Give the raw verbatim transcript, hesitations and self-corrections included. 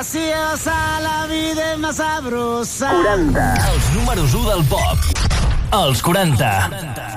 graciosa, la vida és más sabrosa. quaranta. Els números u del pop. Els quaranta.